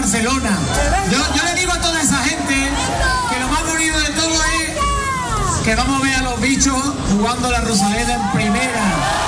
Barcelona. Yo le digo a toda esa gente que lo más bonito de todo es que vamos a ver a los bichos jugando la Rosaleda en primera.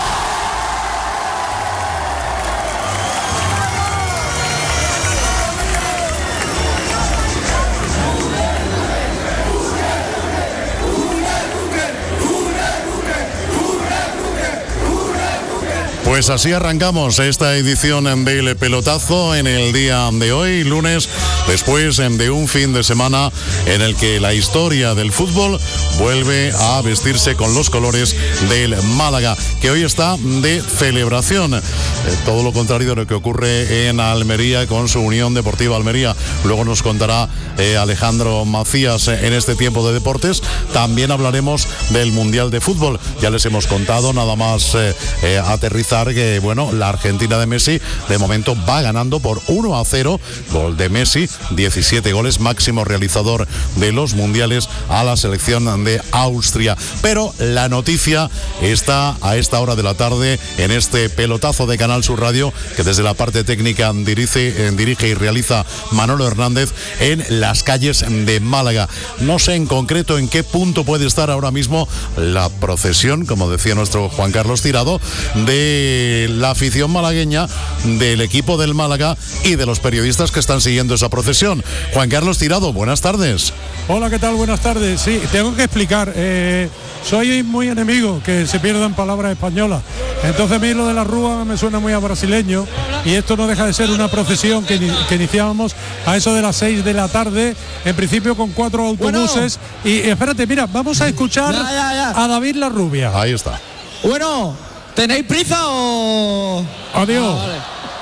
Pues así arrancamos esta edición del Pelotazo en el día de hoy, lunes, después de un fin de semana en el que la historia del fútbol vuelve a vestirse con los colores del Málaga, que hoy está de celebración. Todo lo contrario de lo que ocurre en Almería con su Unión Deportiva Almería. Luego nos contará Alejandro Macías en este tiempo de deportes. También hablaremos del Mundial de Fútbol. Ya les hemos contado, nada más aterrizar, que bueno, la Argentina de Messi de momento va ganando por 1-0, gol de Messi, 17 goles, máximo realizador de los mundiales a la selección de Austria. Pero la noticia está a esta hora de la tarde en este Pelotazo de Canal Sur Radio, que desde la parte técnica dirige y realiza Manolo Hernández en las calles de Málaga. No sé en concreto en qué punto puede estar ahora mismo la procesión, como decía nuestro Juan Carlos Tirado, de la afición malagueña, del equipo del Málaga y de los periodistas que están siguiendo esa procesión. Juan Carlos Tirado, buenas tardes. Hola, ¿qué tal? Buenas tardes. Sí, tengo que explicar. Soy muy enemigo que se pierdan palabras españolas. Entonces a mí lo de la rúa me suena muy a brasileño y esto no deja de ser una procesión que iniciábamos a eso de las 6 de la tarde, en principio con 4 autobuses. Bueno. Y espérate, mira, vamos a escuchar a David La Rubia. Ahí está. Bueno, ¿tenéis prisa o...? Adiós. Vale.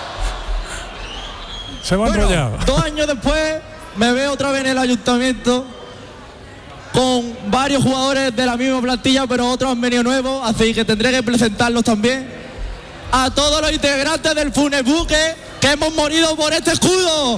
Se va a enrollar. 2 años después me veo otra vez en el ayuntamiento con varios jugadores de la misma plantilla, pero otros han venido nuevos, así que tendré que presentarlos también. A todos los integrantes del Funebuque que hemos morido por este escudo.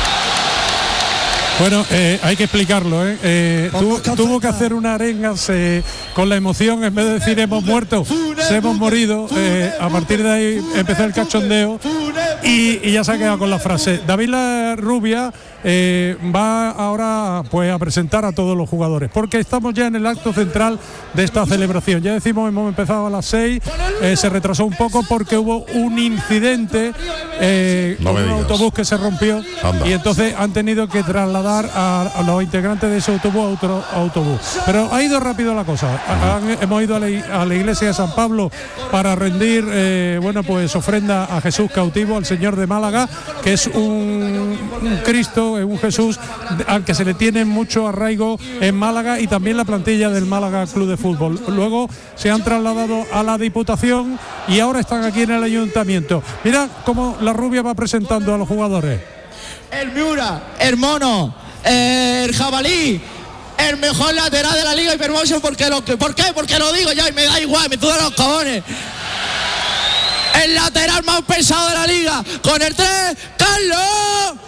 Bueno, hay que explicarlo, tuvo que hacer una arenga con la emoción, en vez de decir hemos muerto, hemos morido. A partir de ahí empezó el cachondeo y ya se ha quedado con la frase. David La Rubia va ahora pues a presentar a todos los jugadores, porque estamos ya en el acto central de esta celebración. Ya decimos, hemos empezado a las 6, se retrasó un poco porque hubo un incidente con un autobús que se rompió. Anda. Y entonces han tenido que trasladar a los integrantes de ese autobús a otro autobús. Pero ha ido rápido la cosa. Hemos ido a la iglesia de San Pablo para rendir pues ofrenda a Jesús cautivo, al Señor de Málaga, que es un Cristo, un Jesús al que se le tiene mucho arraigo en Málaga, y también la plantilla del Málaga Club de Fútbol. Luego se han trasladado a la Diputación y ahora están aquí en el ayuntamiento. Mira cómo La Rubia va presentando a los jugadores. El Miura, el Mono, el Jabalí, el mejor lateral de la Liga Hypermotion. ¿Por qué? Porque lo digo ya y me da igual, me sudan los cojones. El lateral más pesado de la liga, con el 3, Carlos.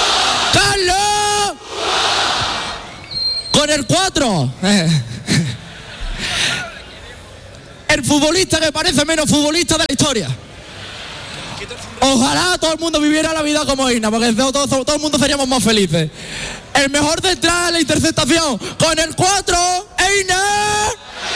Con el 4, el futbolista que parece menos futbolista de la historia. Ojalá todo el mundo viviera la vida como Ina, porque todo el mundo seríamos más felices. El mejor central en la interceptación, con el 4, Einer.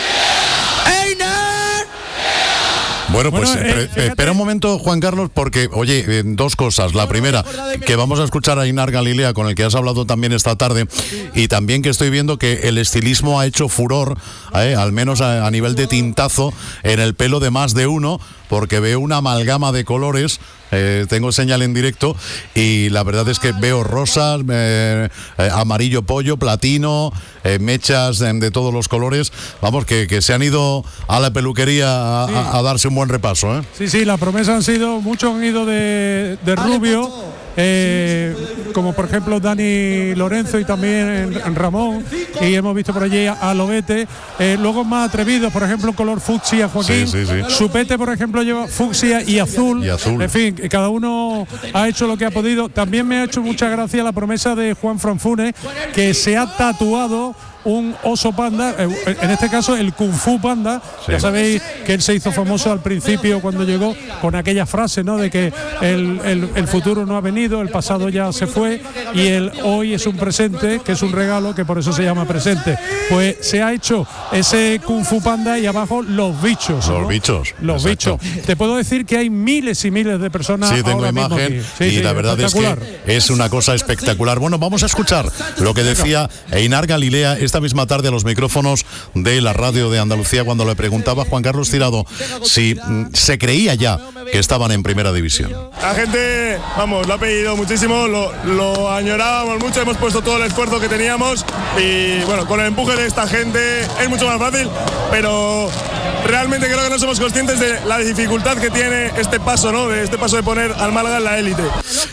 Bueno, pues espera un momento, Juan Carlos, porque, oye, 2 cosas. La primera, que vamos a escuchar a Inar Galilea, con el que has hablado también esta tarde, y también que estoy viendo que el estilismo ha hecho furor, al menos a nivel de tintazo, en el pelo de más de uno, porque veo una amalgama de colores. Tengo señal en directo y la verdad es que veo rosas, amarillo pollo, platino, mechas de todos los colores. Vamos, que se han ido a la peluquería a darse un buen repaso, ¿eh? Sí, la promesa muchos han ido de rubio, como por ejemplo Dani Lorenzo y también Ramón, y hemos visto por allí a Lobete, luego más atrevidos, por ejemplo color fucsia Joaquín, Supete por ejemplo lleva fucsia y azul. En fin, cada uno ha hecho lo que ha podido. También me ha hecho mucha gracia la promesa de Juan Franfunes, que se ha tatuado un oso panda, en este caso el Kung Fu Panda. Sí. Ya sabéis que él se hizo famoso al principio cuando llegó con aquella frase, ¿no?, de que el futuro no ha venido, el pasado ya se fue y el hoy es un presente, que es un regalo, que por eso se llama presente. Pues se ha hecho ese Kung Fu Panda y abajo los bichos, ¿no? Los bichos. Te puedo decir que hay miles y miles de personas. Sí, tengo imagen y la verdad es que es una cosa espectacular. Bueno, vamos a escuchar lo que decía Einar Galilea esta misma tarde a los micrófonos de la radio de Andalucía cuando le preguntaba a Juan Carlos Tirado si se creía ya que estaban en primera división. La gente, vamos, lo ha pedido muchísimo, lo añorábamos mucho, hemos puesto todo el esfuerzo que teníamos y bueno, con el empuje de esta gente es mucho más fácil, pero realmente creo que no somos conscientes de la dificultad que tiene este paso, ¿no?, de este paso de poner al Málaga en la élite.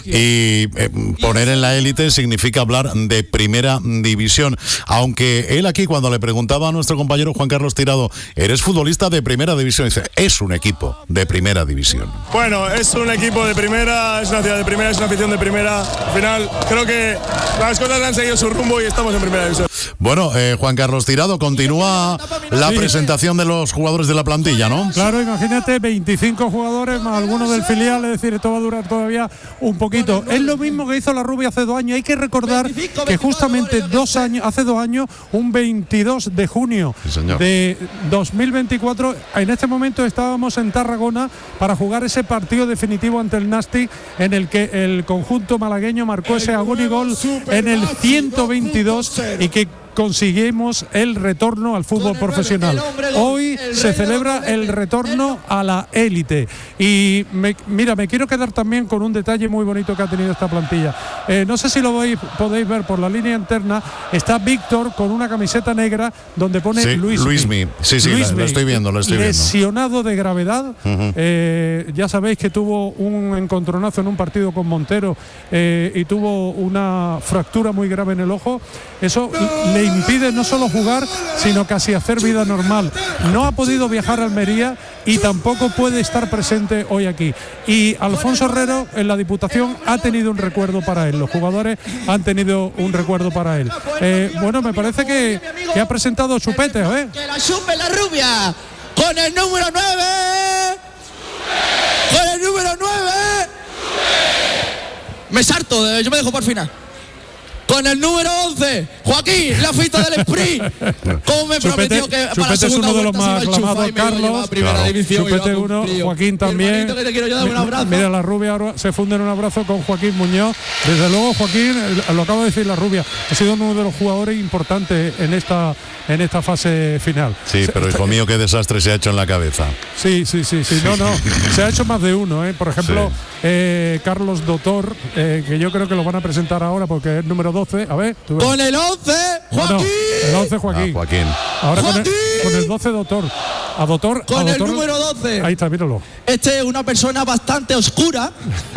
Y poner en la élite significa hablar de primera división, aunque él aquí cuando le preguntaba a nuestro compañero Juan Carlos Tirado, ¿eres futbolista de primera división? Dice, es un equipo de primera división. Bueno, es un equipo de primera, es una ciudad de primera, es una afición de primera. Al final creo que las cosas han seguido su rumbo y estamos en primera división. Bueno, Juan Carlos Tirado, continúa la presentación de los jugadores de la plantilla, ¿no? Claro, imagínate, 25 jugadores más algunos del filial, es decir, esto va a durar todavía un poquito. Es lo mismo que hizo la Rubia hace 2 años. Hay que recordar que justamente hace 2 años, un 22 de junio de 2024, en este momento estábamos en Tarragona para jugar ese partido definitivo ante el Nástic, en el que el conjunto malagueño marcó ese agónico gol en el 122 y que conseguimos el retorno al fútbol profesional. Hoy se celebra el retorno a la élite y me quiero quedar también con un detalle muy bonito que ha tenido esta plantilla. No sé si podéis ver por la línea interna, está Víctor con una camiseta negra donde pone Luismi. Sí, lo estoy viendo. Lesionado de gravedad. Ya sabéis que tuvo un encontronazo en un partido con Montero y tuvo una fractura muy grave en el ojo. Eso le impide no solo jugar, sino casi hacer vida normal. No ha podido viajar a Almería y tampoco puede estar presente hoy aquí. Y Alfonso Herrero en la Diputación ha tenido un recuerdo para él. Los jugadores han tenido un recuerdo para él. Bueno, me parece que ha presentado Chupete, ¿eh? Que la chupe la Rubia con el número 9. Con el número 9. Me sarto, yo me dejo por final. Con el número 11, Joaquín, la fita del sprint. Como me prometió que para la segunda es uno de los más aclamados, Carlos. Chupete 1, Joaquín también. Que te quiero yo dar un abrazo. Mira, la Rubia ahora se funde en un abrazo con Joaquín Muñoz. Desde luego, Joaquín, lo acabo de decir, la Rubia ha sido uno de los jugadores importantes en esta fase final. Sí, pero hijo mío, qué desastre se ha hecho en la cabeza. Sí. No, se ha hecho más de uno, ¿eh? Por ejemplo, Carlos Dotor, que yo creo que lo van a presentar ahora porque es número 12. A ver, con el 11, Joaquín. No, el 11, Joaquín. Ahora Joaquín. Con el 12, Dotor. Con el número 12. Ahí está, míralo. Este es una persona bastante oscura.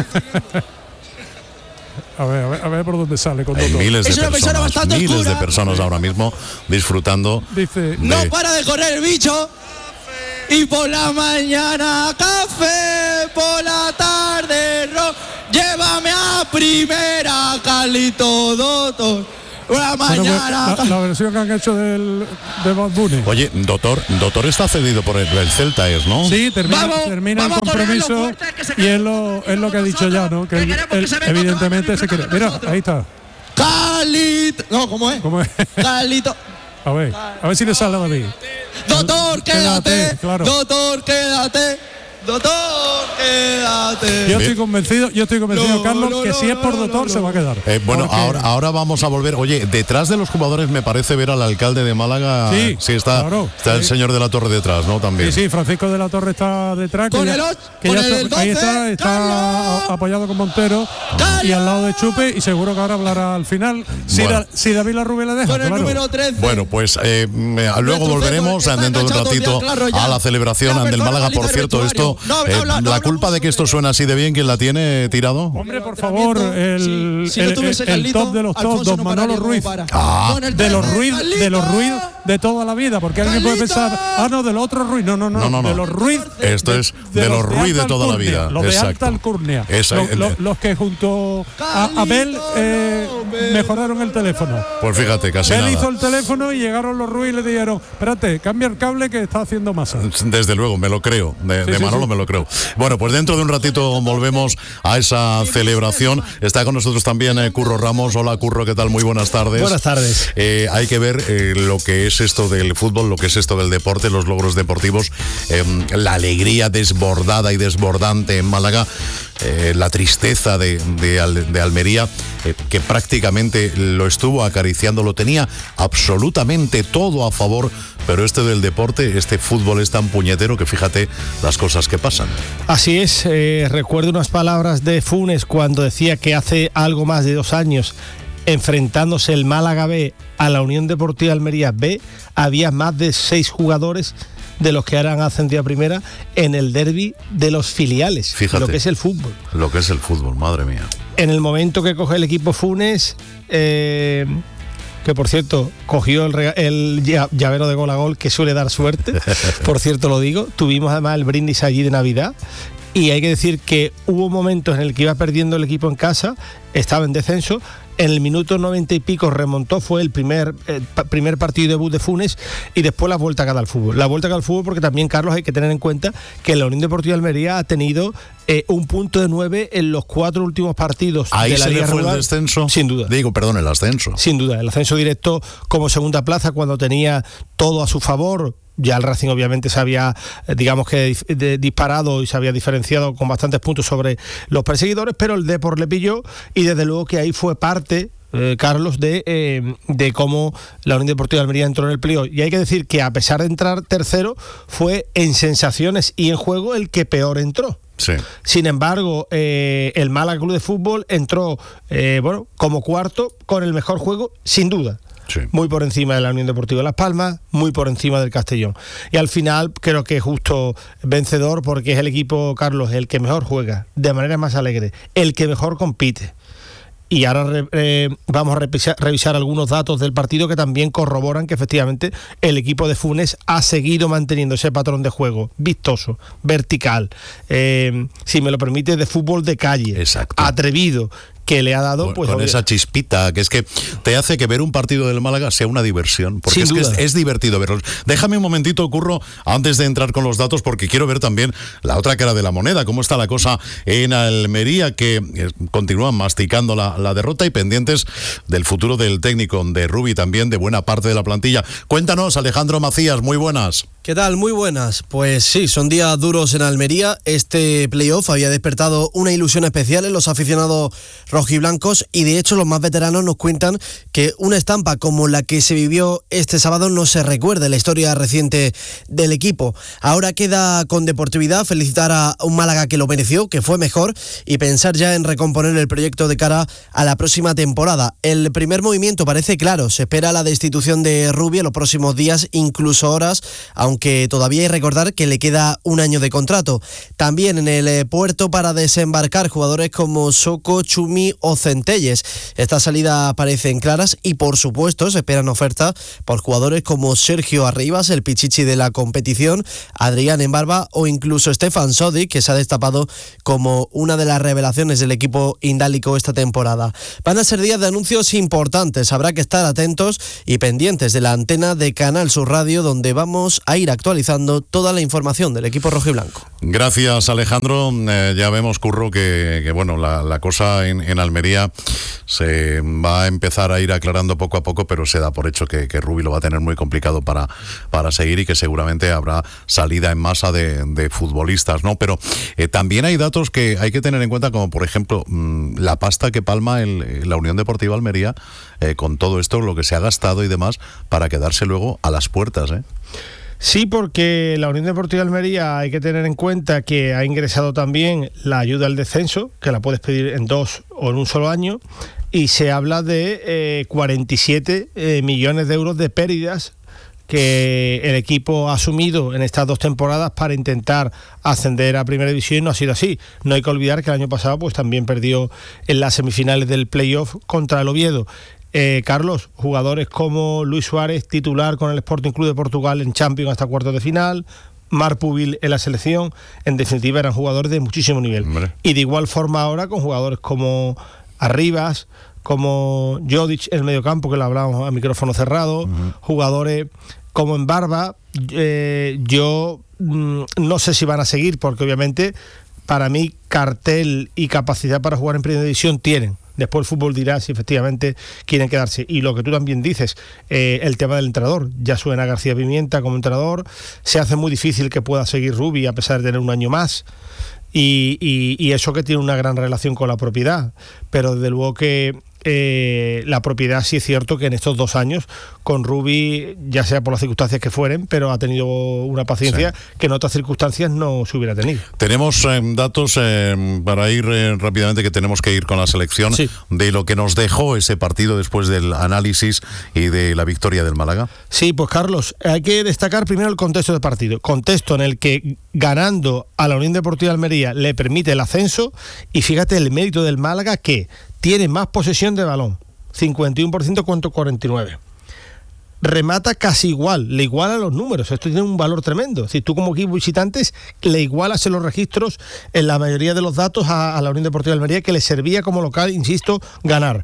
A ver por dónde sale con Dotor. Miles de personas ahora mismo disfrutando. Dice, no para de correr el bicho. Y por la mañana café, por la tarde rock. Llévame a primera, Carlito Dotor. La mañana. La versión que han hecho de Bad Bunny. Oye, Dotor está cedido por el Celta, ¿no? Sí, termina el compromiso y es lo que ha dicho ya, ¿no? Que él evidentemente se quiere. Mira, ahí está. Carlito. No, ¿cómo es? Carlito. A ver si le sale a David. Dotor, quédate. Claro. Dotor, quédate. Doctor, quédate. Yo estoy convencido, Carlos, que si es por Doctor se va a quedar. Bueno, ahora vamos a volver. Oye, detrás de los jugadores me parece ver al alcalde de Málaga. Sí, está el señor de la Torre detrás, ¿no? También. Sí, Francisco de la Torre está detrás. Ahí está apoyado con Montero y al lado de Chupe, y seguro que ahora hablará al final. Si David la Rubia le deja. Con el número 13. Bueno, pues luego volveremos dentro de un ratito a la celebración del Málaga. Por cierto, esto Tirado. La culpa de que esto suena así de bien, ¿quién la tiene, Tirado? Hombre, por favor, el top de los tops, don Manolo Ruiz. De los Ruiz de toda la vida, porque alguien puede pensar, no, del otro Ruiz. No. De los Ruiz. Esto es de los Ruiz de toda la vida. Los de alta alcurnia. Los que junto a Abel mejoraron el teléfono. Pues fíjate, casi Abel nada. hizo el teléfono y llegaron los Ruiz y le dijeron, espérate, cambia el cable que está haciendo masa. Desde luego, me lo creo. De Manolo me lo creo. Bueno, pues dentro de un ratito volvemos a esa celebración. Está con nosotros también Curro Ramos. Hola, Curro, ¿qué tal? Muy buenas tardes. Buenas tardes. Hay que ver lo que es esto del fútbol, lo que es esto del deporte, los logros deportivos, la alegría desbordada y desbordante en Málaga, la tristeza de Almería, que prácticamente lo estuvo acariciando, lo tenía absolutamente todo a favor, pero este del deporte, este fútbol es tan puñetero que fíjate las cosas que pasan. Así es, recuerdo unas palabras de Funes cuando decía que hace algo más de 2 años, enfrentándose el Málaga B a la Unión Deportiva Almería B, había más de 6 jugadores de los que harán ascendido a primera en el derbi de los filiales. Fíjate, lo que es el fútbol. Lo que es el fútbol, madre mía. En el momento que coge el equipo Funes, que por cierto cogió el llavero de gol a gol, que suele dar suerte, por cierto lo digo, tuvimos además el brindis allí de Navidad. Y hay que decir que hubo momentos en el que iba perdiendo el equipo en casa, estaba en descenso, en el minuto 90 y pico remontó, fue el primer partido de debut de Funes, y después la vuelta que da al fútbol. La vuelta que da al fútbol, porque también, Carlos, hay que tener en cuenta que la Unión Deportiva Almería ha tenido un punto de 9 en los 4 últimos partidos de la Liga. ¿Ahí se le fue el descenso? Sin duda. El ascenso. Sin duda, el ascenso directo como segunda plaza cuando tenía todo a su favor. Ya el Racing obviamente se había, disparado y se había diferenciado con bastantes puntos sobre los perseguidores, pero el Depor le pilló, y desde luego que ahí fue parte, Carlos, de cómo la Unión Deportiva de Almería entró en el playoff. Y hay que decir que a pesar de entrar tercero, fue en sensaciones y en juego el que peor entró. Sí. Sin embargo, el Málaga Club de Fútbol entró como cuarto con el mejor juego, sin duda. Sí. Muy por encima de la Unión Deportiva Las Palmas, muy por encima del Castellón. Y al final creo que es justo vencedor, porque es el equipo, Carlos, el que mejor juega, de manera más alegre, el que mejor compite. Y ahora vamos a revisar algunos datos del partido que también corroboran que efectivamente el equipo de Funes ha seguido manteniendo ese patrón de juego vistoso, vertical, si me lo permite, de fútbol de calle. Exacto. Atrevido, que le ha dado con esa chispita, que es que te hace que ver un partido del Málaga sea una diversión, porque sin duda. Que es divertido verlo. Déjame un momentito, Curro, antes de entrar con los datos, porque quiero ver también la otra cara de la moneda, cómo está la cosa en Almería, que continúan masticando la derrota y pendientes del futuro del técnico de Rubi, también de buena parte de la plantilla. Cuéntanos, Alejandro Macías, muy buenas. ¿Qué tal? Muy buenas. Pues sí, son días duros en Almería. Este playoff había despertado una ilusión especial en los aficionados rojiblancos, y de hecho los más veteranos nos cuentan que una estampa como la que se vivió este sábado no se recuerda en la historia reciente del equipo. Ahora queda con deportividad felicitar a un Málaga que lo mereció, que fue mejor, y pensar ya en recomponer el proyecto de cara a la próxima temporada. El primer movimiento parece claro, se espera la destitución de Rubi en los próximos días, incluso horas, aunque todavía hay que recordar que le queda un año de contrato. También en el puerto para desembarcar jugadores como Soko, Chumi o Centelles. Estas salidas parecen claras, y por supuesto se esperan ofertas por jugadores como Sergio Arribas, el pichichi de la competición, Adrián Embarba o incluso Stefan Sodic, que se ha destapado como una de las revelaciones del equipo indálico esta temporada. Van a ser días de anuncios importantes, habrá que estar atentos y pendientes de la antena de Canal Sur Radio, donde vamos a ir actualizando toda la información del equipo rojiblanco. Gracias, Alejandro. Ya vemos, Curro, que bueno, la cosa en Almería se va a empezar a ir aclarando poco a poco, pero se da por hecho que Rubi lo va a tener muy complicado para seguir, y que seguramente habrá salida en masa de futbolistas, ¿no? Pero también hay datos que hay que tener en cuenta, como por ejemplo la pasta que palma la Unión Deportiva Almería con todo esto, lo que se ha gastado y demás, para quedarse luego a las puertas, ¿eh? Sí, porque la Unión Deportiva Almería hay que tener en cuenta que ha ingresado también la ayuda al descenso, que la puedes pedir en 2 o en un solo año, y se habla de 47 millones de euros de pérdidas que el equipo ha asumido en estas 2 temporadas para intentar ascender a Primera División, y no ha sido así. No hay que olvidar que el año pasado pues también perdió en las semifinales del playoff contra el Oviedo. Carlos, jugadores como Luis Suárez, titular con el Sporting Club de Portugal en Champions hasta cuartos de final, Marc Pubil en la selección, en definitiva eran jugadores de muchísimo nivel. Hombre. Y de igual forma ahora con jugadores como Arribas, como Jodic en el mediocampo, que lo hablábamos a micrófono cerrado, jugadores como en Barba, yo no sé si van a seguir, porque obviamente para mí cartel y capacidad para jugar en Primera División tienen. Después el fútbol dirá si efectivamente quieren quedarse. Y lo que tú también dices, el tema del entrenador. Ya suena García Pimienta como entrenador. Se hace muy difícil que pueda seguir Rubi a pesar de tener un año más. Y eso que tiene una gran relación con la propiedad. Pero desde luego que la propiedad sí es cierto que en estos 2 años con Rubi, ya sea por las circunstancias que fueren, pero ha tenido una paciencia que en otras circunstancias no se hubiera tenido. Tenemos datos para ir rápidamente, que tenemos que ir con la selección, de lo que nos dejó ese partido después del análisis y de la victoria del Málaga. Sí, pues Carlos, hay que destacar primero el contexto del partido, contexto en el que ganando a la Unión Deportiva de Almería le permite el ascenso, y fíjate el mérito del Málaga, que tiene más posesión de balón, 51% contra 49%. Remata casi igual, le iguala los números. Esto tiene un valor tremendo. Si tú como equipo visitantes le igualas en los registros en la mayoría de los datos a la Unión Deportiva de Almería, que le servía como local, insisto, ganar.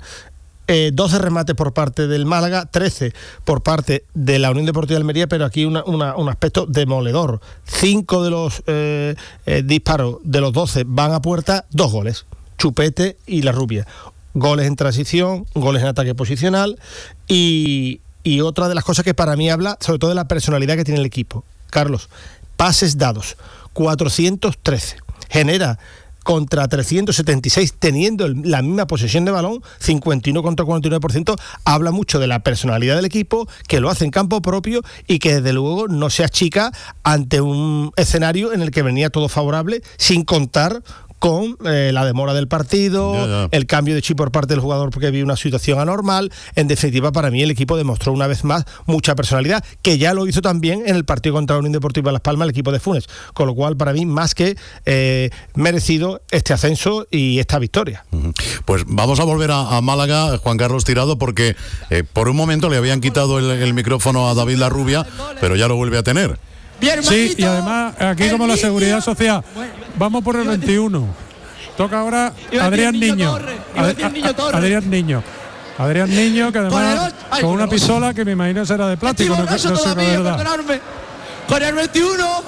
12 remates por parte del Málaga, 13 por parte de la Unión Deportiva de Almería, pero aquí un aspecto demoledor. 5 de los disparos de los 12 van a puerta, 2 goles. Chupete y La Rubia. Goles en transición, goles en ataque posicional, y otra de las cosas que para mí habla sobre todo de la personalidad que tiene el equipo. Carlos, pases dados, 413. Genera contra 376, teniendo la misma posesión de balón, 51 contra 49%, habla mucho de la personalidad del equipo, que lo hace en campo propio y que desde luego no se achica ante un escenario en el que venía todo favorable, sin contar con la demora del partido, el cambio de chip por parte del jugador porque había una situación anormal. En definitiva, para mí el equipo demostró una vez más mucha personalidad, que ya lo hizo también en el partido contra la Unión Deportiva Las Palmas el equipo de Funes, con lo cual para mí más que merecido este ascenso y esta victoria. Pues vamos a volver a Málaga, Juan Carlos Tirado, porque por un momento le habían quitado el micrófono a David La Rubia, pero ya lo vuelve a tener. Sí, y además aquí como la Seguridad Social, vamos por el 21. Toca ahora Adrián Niño. Adrián Niño, que además con una pistola que me imagino será de plástico, no sé la verdad. Con el 21,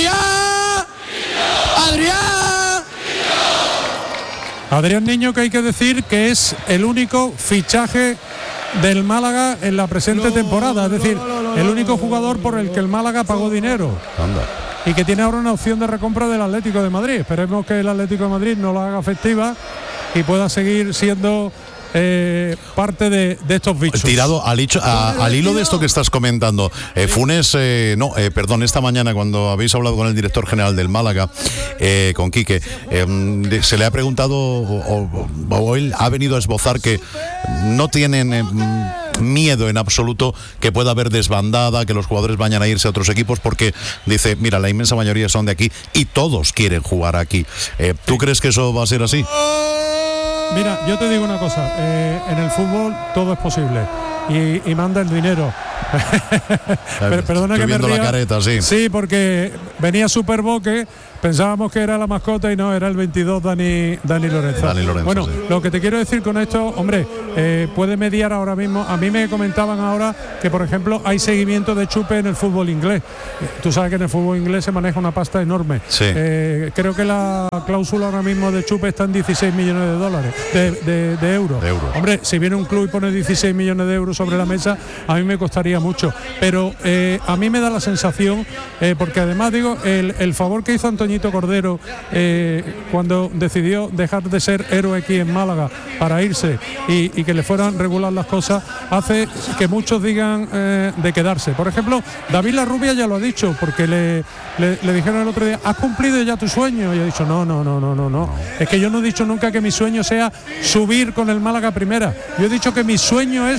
Adrián Niño, que hay que decir que es el único fichaje del Málaga en la presente temporada, es decir, el único jugador por el que el Málaga pagó dinero. Anda. Y que tiene ahora una opción de recompra del Atlético de Madrid. Esperemos que el Atlético de Madrid no la haga efectiva y pueda seguir siendo parte de estos bichos. Tirado al hilo de esto que estás comentando, Funes, esta mañana cuando habéis hablado con el director general del Málaga, con Quique, se le ha preguntado o él ha venido a esbozar que no tienen miedo en absoluto que pueda haber desbandada, que los jugadores vayan a irse a otros equipos, porque dice, mira, la inmensa mayoría son de aquí y todos quieren jugar aquí. ¿Tú crees que eso va a ser así? Mira, yo te digo una cosa, en el fútbol todo es posible y manda el dinero. Perdona que me ría. La careta, sí. Sí, porque venía Superboque, pensábamos que era la mascota y no, era el 22 Dani Lorenzo. Bueno, sí. Lo que te quiero decir con esto, hombre, puede mediar ahora mismo. A mí me comentaban ahora que, por ejemplo, hay seguimiento de chupe en el fútbol inglés. Tú sabes que en el fútbol inglés se maneja una pasta enorme. Sí. Creo que la cláusula ahora mismo de chupe está en 16 millones de dólares, de euros. Hombre, si viene un club y pone 16 millones de euros sobre la mesa, a mí me costaría mucho. Pero a mí me da la sensación, porque además digo, el favor que hizo Antoñito Cordero cuando decidió dejar de ser héroe aquí en Málaga para irse y que le fueran regular las cosas, hace que muchos digan de quedarse. Por ejemplo, David La Rubia ya lo ha dicho, porque le dijeron el otro día, ¿has cumplido ya tu sueño? Y ha dicho, no. Es que yo no he dicho nunca que mi sueño sea subir con el Málaga a primera. Yo he dicho que mi sueño es jugar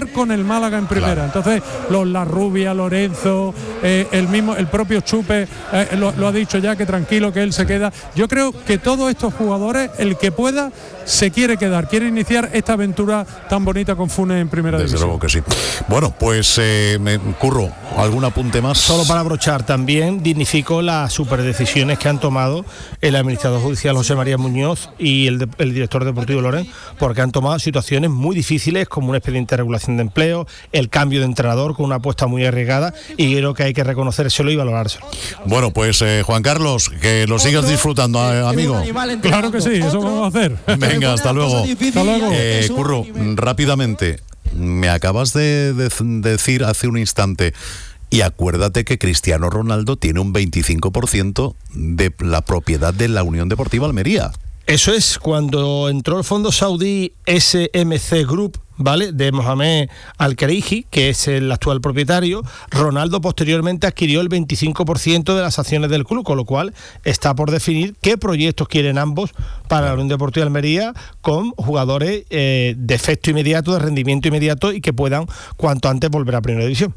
estar con el Málaga en primera. Entonces, los Larrubia, Lorenzo, el propio Chupe lo ha dicho ya, que tranquilo, que él se queda. Yo creo que todos estos jugadores, el que pueda, se quiere quedar, quiere iniciar esta aventura tan bonita con Funes en primera división. Desde luego que sí. Bueno, pues Curro, ¿algún apunte más? Solo para abrochar, también dignificó las superdecisiones que han tomado el administrador judicial José María Muñoz y el director deportivo Loren, porque han tomado situaciones muy difíciles, como un expediente de regulación de empleo, el cambio de entrenador con una apuesta muy arriesgada, y creo que hay que reconocérselo y valorárselo. Bueno, pues Juan Carlos, que lo sigas disfrutando, amigo. Claro que sí, eso vamos a hacer. Venga, hasta luego. Hasta luego. Curro, rápidamente, me acabas de decir hace un instante, y acuérdate que Cristiano Ronaldo tiene un 25% de la propiedad de la Unión Deportiva Almería. Eso es, cuando entró el fondo saudí SMC Group, ¿vale?, de Mohamed Al-Khelaifi, que es el actual propietario, Ronaldo posteriormente adquirió el 25% de las acciones del club, con lo cual está por definir qué proyectos quieren ambos para la Unión Deportiva de Almería, con jugadores de efecto inmediato, de rendimiento inmediato, y que puedan cuanto antes volver a Primera División.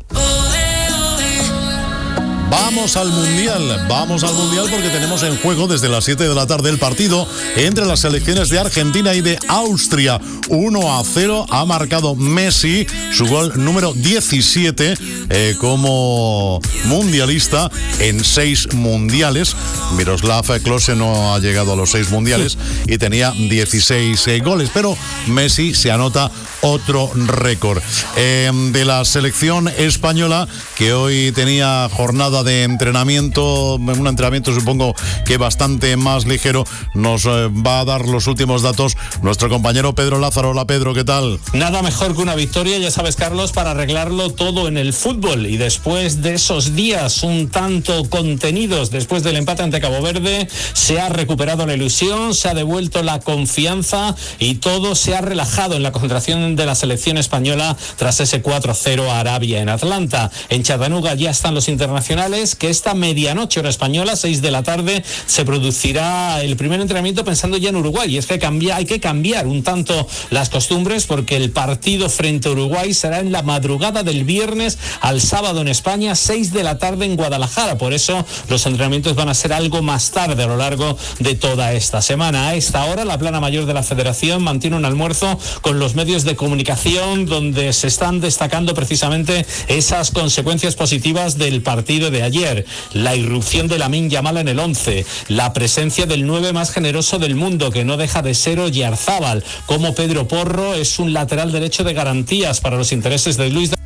Vamos al Mundial porque tenemos en juego desde las 7 de la tarde el partido entre las selecciones de Argentina y de Austria. 1-0 ha marcado Messi, su gol número 17 como mundialista en 6 mundiales. Miroslav Klose no ha llegado a los 6 mundiales y tenía 16 goles, pero Messi se anota otro récord. De la selección española, que hoy tenía jornada de entrenamiento, un entrenamiento supongo que bastante más ligero, nos va a dar los últimos datos nuestro compañero Pedro Lázaro. Hola Pedro, ¿qué tal? Nada mejor que una victoria, ya sabes, Carlos, para arreglarlo todo en el fútbol, y después de esos días un tanto contenidos después del empate ante Cabo Verde, se ha recuperado la ilusión, se ha devuelto la confianza y todo se ha relajado en la concentración de la selección española tras ese 4-0 a Arabia en Atlanta. En Chattanooga ya están los internacionales, que esta medianoche hora española, 6 de la tarde, se producirá el primer entrenamiento pensando ya en Uruguay. Y es que hay que cambiar un tanto las costumbres, porque el partido frente a Uruguay será en la madrugada del viernes al sábado en España, 6 de la tarde en Guadalajara. Por eso los entrenamientos van a ser algo más tarde a lo largo de toda esta semana. A esta hora, la plana mayor de la Federación mantiene un almuerzo con los medios de comunicación, donde se están destacando precisamente esas consecuencias positivas del partido de ayer: la irrupción de Lamine Yamal en el 11, la presencia del 9 más generoso del mundo, que no deja de ser Oyarzábal, como Pedro Porro es un lateral derecho de garantías para los intereses de Luis.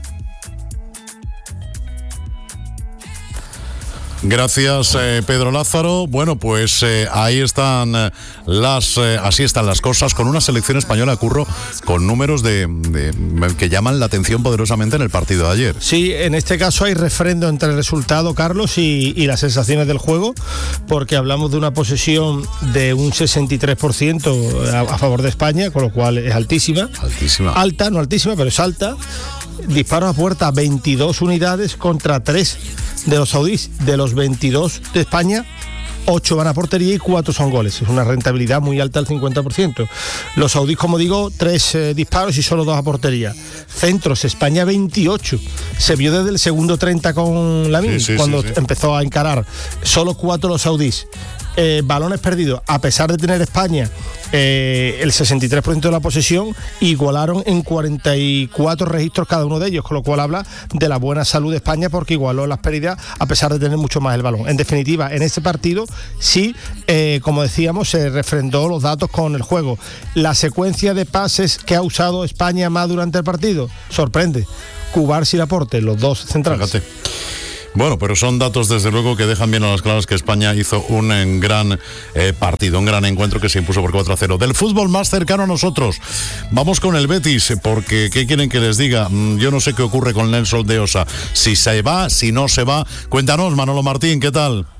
Gracias, Pedro Lázaro. Bueno, pues ahí están así están las cosas, con una selección española, Curro, con números que llaman la atención poderosamente en el partido de ayer. Sí, en este caso hay refrendo entre el resultado, Carlos, y las sensaciones del juego, porque hablamos de una posesión de un 63% a favor de España, con lo cual es altísima. Alta, no altísima, pero es alta. Disparos a puerta, 22 unidades contra 3 de los saudíes. De los 22 de España, 8 van a portería y 4 son goles. Es una rentabilidad muy alta, el 50%. Los saudíes, como digo, 3 disparos y solo 2 a portería. Centros, España 28. Se vio desde el segundo 30 con Lamine, cuando empezó a encarar. Solo 4 los saudíes. Balones perdidos, a pesar de tener España el 63% de la posesión, igualaron en 44 registros cada uno de ellos, con lo cual habla de la buena salud de España, porque igualó las pérdidas a pesar de tener mucho más el balón. En definitiva, en este partido sí, como decíamos, se refrendó los datos con el juego. La secuencia de pases que ha usado España más durante el partido sorprende. Cubarsí y Laporte, los dos centrales. Fíjate. Bueno, pero son datos desde luego que dejan bien a las claras que España hizo un gran partido, un gran encuentro que se impuso por 4-0. Del fútbol más cercano a nosotros, vamos con el Betis, porque ¿qué quieren que les diga? Yo no sé qué ocurre con Nelson de Osa, si se va, si no se va. Cuéntanos, Manolo Martín, ¿qué tal?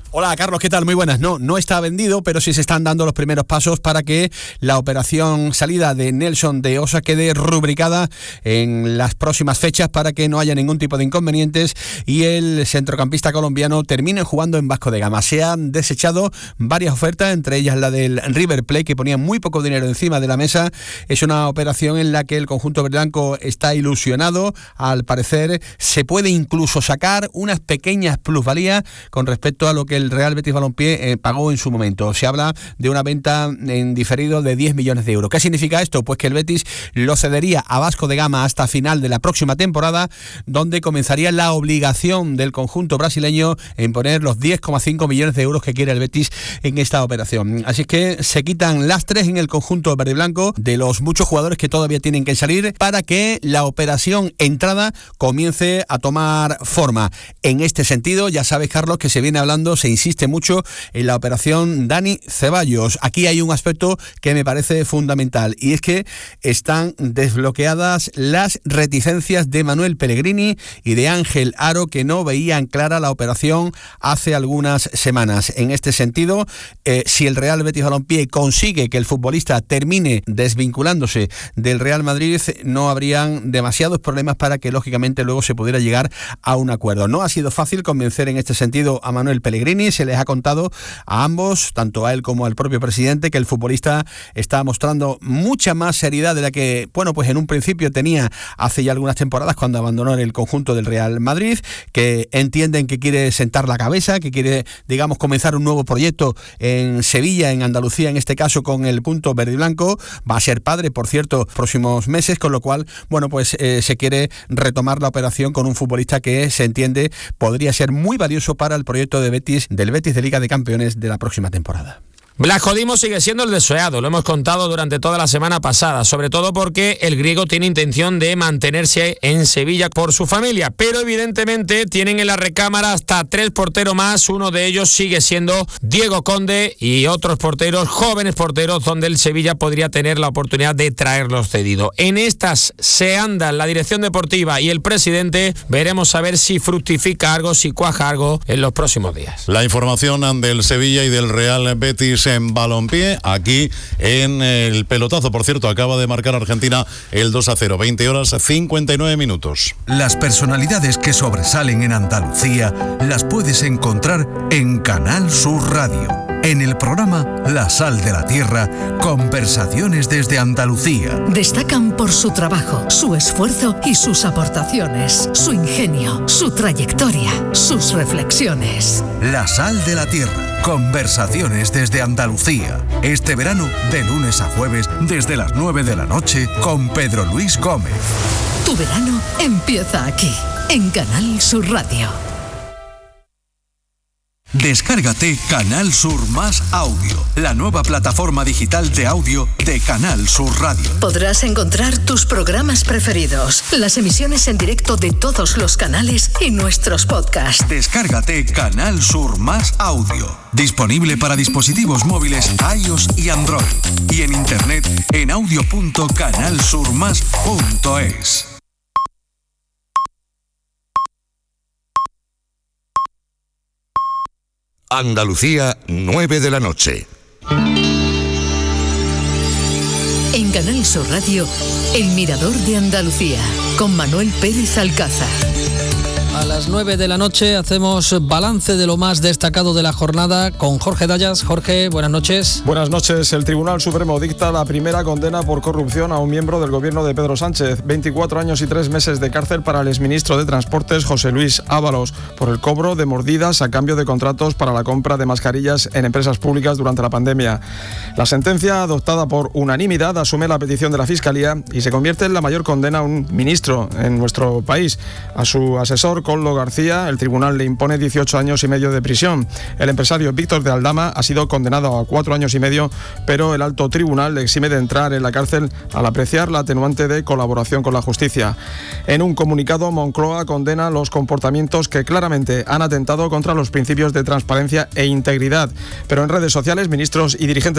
Hola Carlos, ¿qué tal? Muy buenas. No está vendido, pero sí se están dando los primeros pasos para que la operación salida de Nelson de Osa quede rubricada en las próximas fechas para que no haya ningún tipo de inconvenientes y el centrocampista colombiano termine jugando en Vasco de Gama. Se han desechado varias ofertas, entre ellas la del River Plate, que ponía muy poco dinero encima de la mesa. Es una operación en la que el conjunto verdiblanco está ilusionado. Al parecer se puede incluso sacar unas pequeñas plusvalías con respecto a lo que el Real Betis Balompié pagó en su momento. Se habla de una venta en diferido de 10 millones de euros. ¿Qué significa esto? Pues que el Betis lo cedería a Vasco de Gama hasta final de la próxima temporada, donde comenzaría la obligación del conjunto brasileño en poner los 10,5 millones de euros que quiere el Betis en esta operación. Así que se quitan lastres en el conjunto verdiblanco de los muchos jugadores que todavía tienen que salir para que la operación entrada comience a tomar forma. En este sentido, ya sabes, Carlos, que se viene hablando, se insiste mucho en la operación Dani Ceballos. Aquí hay un aspecto que me parece fundamental y es que están desbloqueadas las reticencias de Manuel Pellegrini y de Ángel Aro, que no veían clara la operación hace algunas semanas. En este sentido, si el Real Betis Balompié consigue que el futbolista termine desvinculándose del Real Madrid, no habrían demasiados problemas para que lógicamente luego se pudiera llegar a un acuerdo. No ha sido fácil convencer en este sentido a Manuel Pellegrini. Se les ha contado a ambos, tanto a él como al propio presidente, que el futbolista está mostrando mucha más seriedad de la que, pues en un principio tenía hace ya algunas temporadas cuando abandonó el conjunto del Real Madrid, que entienden que quiere sentar la cabeza, que quiere, comenzar un nuevo proyecto en Sevilla, en Andalucía, en este caso con el punto verde y blanco. Va a ser padre, por cierto, próximos meses, con lo cual, se quiere retomar la operación con un futbolista que se entiende podría ser muy valioso para el proyecto del Betis de Liga de Campeones de la próxima temporada. Blasco Dimo sigue siendo el deseado, lo hemos contado durante toda la semana pasada, sobre todo porque el griego tiene intención de mantenerse en Sevilla por su familia, pero evidentemente tienen en la recámara hasta 3 porteros más, uno de ellos sigue siendo Diego Conde y otros porteros, jóvenes porteros, donde el Sevilla podría tener la oportunidad de traerlos cedidos. En estas se andan la dirección deportiva y el presidente, veremos a ver si fructifica algo, si cuaja algo en los próximos días. La información del Sevilla y del Real Betis en balompié, aquí en el pelotazo. Por cierto, acaba de marcar Argentina el 2-0, 20:59. Las personalidades que sobresalen en Andalucía las puedes encontrar en Canal Sur Radio. En el programa La Sal de la Tierra, conversaciones desde Andalucía. Destacan por su trabajo, su esfuerzo y sus aportaciones, su ingenio, su trayectoria, sus reflexiones. La Sal de la Tierra, conversaciones desde Andalucía. Este verano, de lunes a jueves, desde las 9 de la noche, con Pedro Luis Gómez. Tu verano empieza aquí, en Canal Sur Radio. Descárgate Canal Sur Más Audio, la nueva plataforma digital de audio de Canal Sur Radio. Podrás encontrar tus programas preferidos, las emisiones en directo de todos los canales y nuestros podcasts. Descárgate Canal Sur Más Audio, disponible para dispositivos móviles iOS y Android, y en internet en audio.canalsurmas.es. Andalucía, 9 de la noche. En Canal Sur Radio, El Mirador de Andalucía, con Manuel Pérez Alcázar. A las 9 de la noche hacemos balance de lo más destacado de la jornada con Jorge Dayas. Jorge, buenas noches. Buenas noches. El Tribunal Supremo dicta la primera condena por corrupción a un miembro del gobierno de Pedro Sánchez. 24 años y 3 meses de cárcel para el exministro de Transportes, José Luis Ábalos, por el cobro de mordidas a cambio de contratos para la compra de mascarillas en empresas públicas durante la pandemia. La sentencia, adoptada por unanimidad, asume la petición de la Fiscalía y se convierte en la mayor condena a un ministro en nuestro país. A su asesor, Koldo García, el tribunal le impone 18 años y medio de prisión. El empresario Víctor de Aldama ha sido condenado a 4 años y medio, pero el alto tribunal le exime de entrar en la cárcel al apreciar la atenuante de colaboración con la justicia. En un comunicado, Moncloa condena los comportamientos que claramente han atentado contra los principios de transparencia e integridad, pero en redes sociales, ministros y dirigentes